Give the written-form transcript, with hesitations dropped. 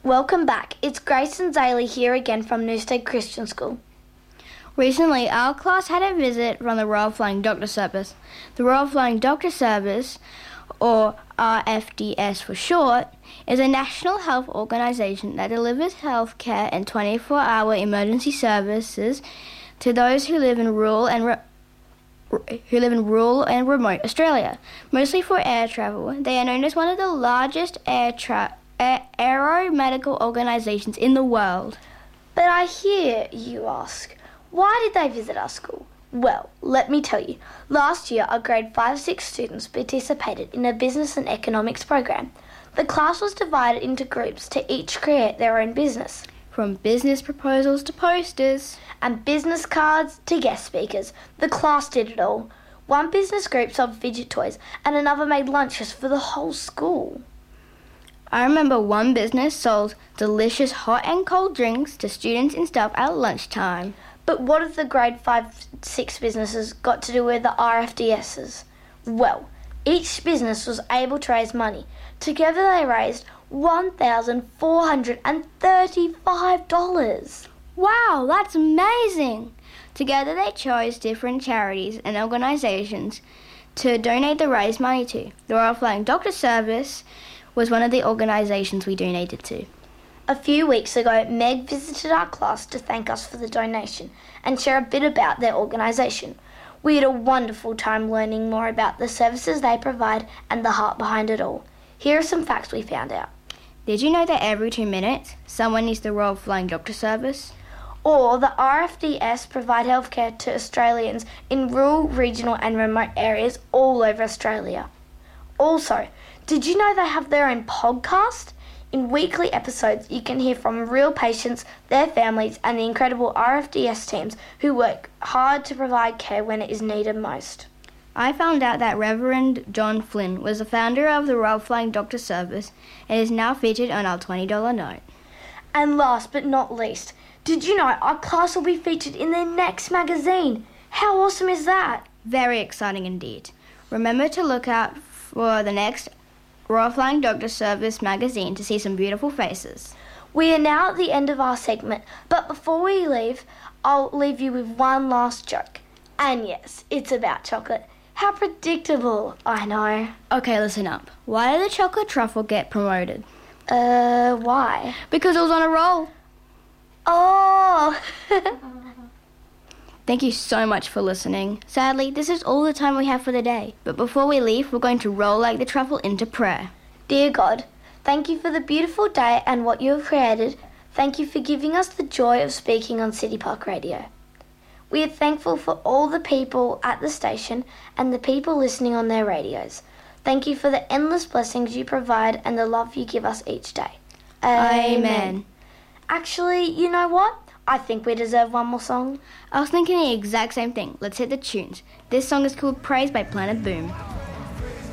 Welcome back. It's Grace and Zaylee here again from Newstead Christian School. Recently, our class had a visit from the Royal Flying Doctor Service. The Royal Flying Doctor Service, or RFDS for short, is a national health organisation that delivers health care and 24-hour emergency services to those who live in rural and remote Australia, mostly for air travel. They are known as one of the largest aeromedical organisations in the world. But I hear you ask, why did they visit our school? Well, let me tell you. Last year, our grade 5-6 students participated in a business and economics program. The class was divided into groups to each create their own business. From business proposals to posters. And business cards to guest speakers. The class did it all. One business group sold fidget toys and another made lunches for the whole school. I remember one business sold delicious hot and cold drinks to students and staff at lunchtime. But what have the grade 5-6 businesses got to do with the RFDSs? Well, each business was able to raise money. Together they raised $1,435. Wow, that's amazing! Together they chose different charities and organisations to donate the raised money to. The Royal Flying Doctor Service was one of the organisations we donated to. A few weeks ago, Meg visited our class to thank us for the donation and share a bit about their organisation. We had a wonderful time learning more about the services they provide and the heart behind it all. Here are some facts we found out. Did you know that every 2 minutes, someone needs the Royal Flying Doctor Service? Or the RFDS provide healthcare to Australians in rural, regional and remote areas all over Australia. Also, did you know they have their own podcast? In weekly episodes, you can hear from real patients, their families, and the incredible RFDS teams who work hard to provide care when it is needed most. I found out that Reverend John Flynn was the founder of the Royal Flying Doctor Service and is now featured on our $20 note. And last but not least, did you know our class will be featured in their next magazine? How awesome is that? Very exciting indeed. Remember to look out for the next Royal Flying Doctor Service magazine to see some beautiful faces. We are now at the end of our segment, but before we leave, I'll leave you with one last joke. And yes, it's about chocolate. How predictable, I know. Okay, listen up. Why did the chocolate truffle get promoted? Why? Because it was on a roll. Oh! Thank you so much for listening. Sadly, this is all the time we have for the day. But before we leave, we're going to roll like the truffle into prayer. Dear God, thank you for the beautiful day and what you have created. Thank you for giving us the joy of speaking on City Park Radio. We are thankful for all the people at the station and the people listening on their radios. Thank you for the endless blessings you provide and the love you give us each day. Amen. Actually, you know what? I think we deserve one more song. I was thinking the exact same thing. Let's hit the tunes. This song is called Praise by Planet Boom.